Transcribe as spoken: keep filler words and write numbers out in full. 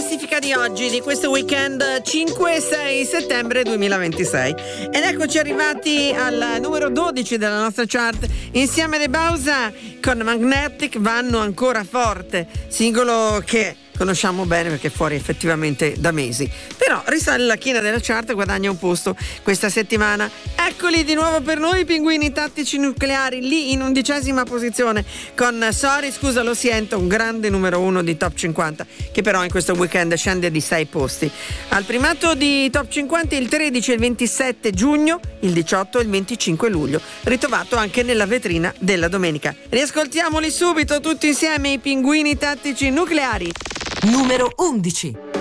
classifica di oggi, di questo weekend cinque e sei settembre duemilaventisei. Ed eccoci arrivati al numero dodici della nostra chart, insieme alle Bausa con Magnetic, vanno ancora forte, singolo che conosciamo bene perché è fuori effettivamente da mesi, però risale la china della chart e guadagna un posto questa settimana. Eccoli di nuovo per noi i Pinguini Tattici Nucleari, lì in undicesima posizione con Sorry scusa lo siento, un grande numero uno di Top cinquanta che però in questo weekend scende di sei posti. Al primato di Top cinquanta il tredici e il ventisette giugno, il diciotto e il venticinque luglio, ritrovato anche nella vetrina della domenica. Riascoltiamoli subito tutti insieme i Pinguini Tattici Nucleari. Numero undici.